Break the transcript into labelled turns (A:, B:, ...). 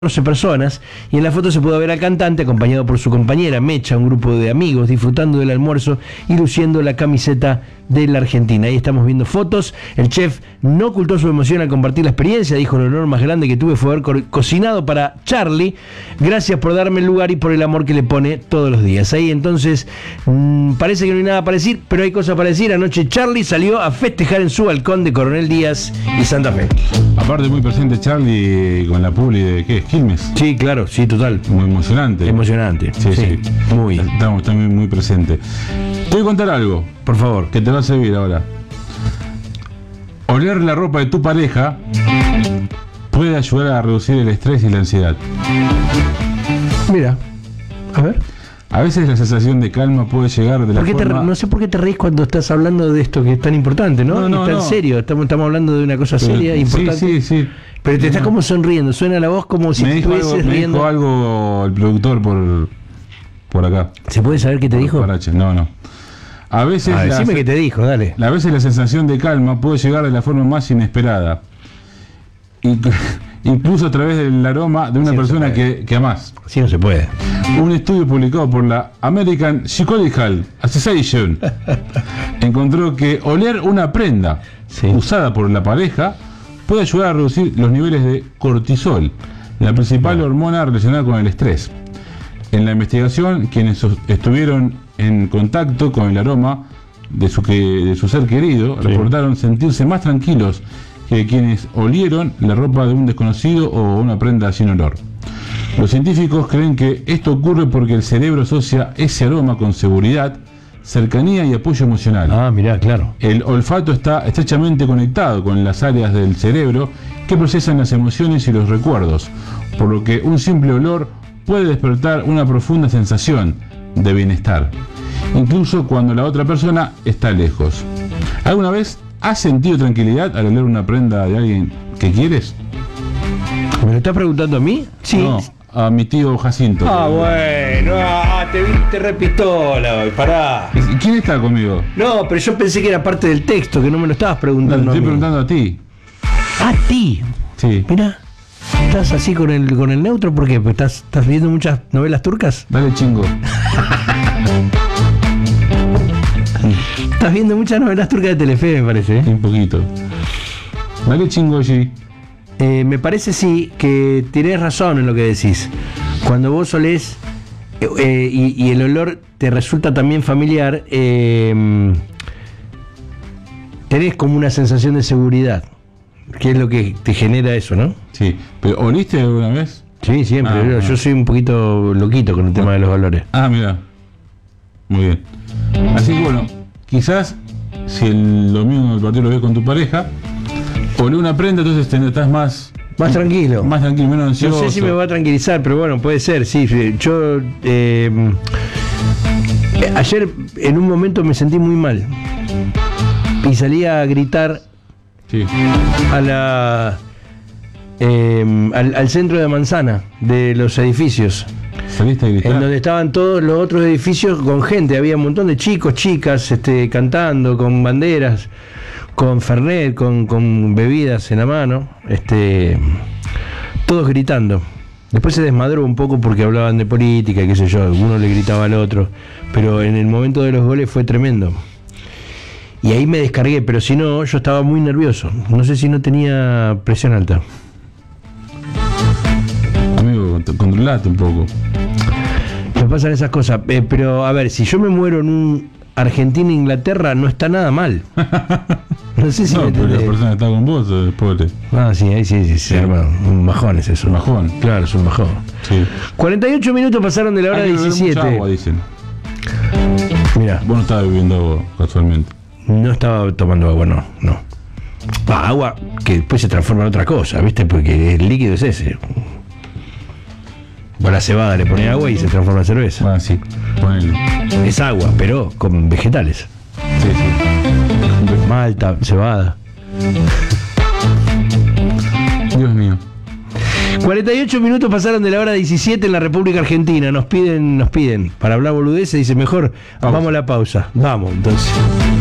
A: 14 personas, y en la foto se pudo ver al cantante acompañado por su compañera Mecha, un grupo de amigos disfrutando del almuerzo y luciendo la camiseta de la Argentina. Ahí estamos viendo fotos. El chef no ocultó su emoción al compartir la experiencia, dijo: el honor más grande que tuve fue haber cocinado para Charlie, gracias por darme el lugar y por el amor que le pone todos los días. Ahí entonces parece que no hay nada para decir, pero hay cosas para decir. Anoche Charlie salió a festejar en su balcón de Coronel Díaz y Santa Fe.
B: Aparte muy presente Charlie con la publi de ¿qué? Quilmes.
A: Sí, claro, sí, total.
B: Muy emocionante.
A: Emocionante.
B: Sí.
A: Muy.
B: Estamos también muy presentes. Te voy a contar algo,
A: Por favor.
B: que te va a servir ahora. Oler la ropa de tu pareja puede ayudar a reducir el estrés y la ansiedad.
A: Mira, a ver.
B: A veces la sensación de calma puede llegar de la forma...
A: No sé por qué te reís cuando estás hablando de esto que es tan importante, ¿no?
B: No,
A: Está en serio, estamos hablando de una cosa seria, importante.
B: Sí.
A: Pero te estás como sonriendo, suena la voz como si estuvieses riendo.
B: Me dijo algo el productor por acá.
A: ¿Se puede saber qué te dijo?
B: No. A veces
A: decime qué te dijo, dale.
B: A veces la sensación de calma puede llegar de la forma más inesperada. Incluso a través del aroma de una persona que amás.
A: Sí, no se puede.
B: Un estudio publicado por la American Psychological Association encontró que oler una prenda usada por la pareja puede ayudar a reducir los niveles de cortisol, la principal hormona relacionada con el estrés. En la investigación, quienes estuvieron en contacto con el aroma de su ser querido reportaron sentirse más tranquilos que quienes olieron la ropa de un desconocido o una prenda sin olor. Los científicos creen que esto ocurre porque el cerebro asocia ese aroma con seguridad, cercanía y apoyo emocional.
A: Ah, mirá, claro.
B: El olfato está estrechamente conectado con las áreas del cerebro que procesan las emociones y los recuerdos, por lo que un simple olor puede despertar una profunda sensación de bienestar, incluso cuando la otra persona está lejos. ¿Alguna vez has sentido tranquilidad al oler una prenda de alguien que quieres?
A: ¿Me lo estás preguntando a mí? Sí.
B: No, a mi tío Jacinto.
A: Bueno, te viste re pistola hoy, pará.
B: ¿Y quién está conmigo?
A: No, pero yo pensé que era parte del texto, que no me lo estabas
B: No,
A: preguntando.
B: te estoy preguntando a ti.
A: ¿A ti?
B: Sí.
A: Mirá, ¿estás así con el neutro? ¿Por qué? ¿Porque estás viendo muchas novelas turcas?
B: Dale, chingo.
A: Estás viendo muchas novelas turcas de Telefe, me parece, ¿eh?
B: Un poquito. Dale, chingo, allí.
A: Me parece sí que tenés razón en lo que decís. Cuando vos olés y el olor te resulta también familiar, tenés como una sensación de seguridad, que es lo que te genera eso, ¿no?
B: Sí. ¿Pero oliste alguna vez?
A: Sí, siempre. Yo soy un poquito loquito con el tema de los olores.
B: Ah, mira. Muy bien. Así que bueno, quizás si el domingo del partido lo ves con tu pareja, olé una prenda, entonces estás más
A: tranquilo.
B: Más tranquilo, menos ansioso.
A: No sé si me va a tranquilizar, pero bueno, puede ser, sí. Yo ayer en un momento me sentí muy mal y salí a gritar a al centro de Manzana de los edificios.
B: ¿Saliste a gritar?
A: En donde estaban todos los otros edificios con gente, había un montón de chicos, chicas, cantando con banderas, con fernet, con bebidas en la mano, todos gritando. Después se desmadró un poco porque hablaban de política, qué sé yo, uno le gritaba al otro, pero en el momento de los goles fue tremendo. Y ahí me descargué, pero si no, yo estaba muy nervioso. No sé si no tenía presión alta.
B: Amigo, controlate un poco.
A: Me pasan esas cosas, pero a ver, si yo me muero en un Argentina-Inglaterra, no está nada mal. No sé si
B: no, pero la persona que está con vos es pobre.
A: Ah, sí, ahí sí. Hermano, un bajón es eso.
B: Un bajón.
A: Claro, es un bajón.
B: Sí.
A: 48 minutos pasaron de la hora 17.
B: Mucha agua, dicen.
A: Mirá.
B: Vos no estabas bebiendo agua, casualmente.
A: No estaba tomando agua, no. Agua que después se transforma en otra cosa, ¿viste? Porque el líquido es ese. Vos a la cebada le ponés agua y se transforma en cerveza.
B: Ah, sí, ponelo.
A: Es agua, pero con vegetales.
B: Sí.
A: Malta, cebada.
B: Dios mío.
A: 48 minutos pasaron de la hora 17 en la República Argentina. Nos piden, para hablar boludeces, dice mejor, vamos a la pausa. Vamos, entonces.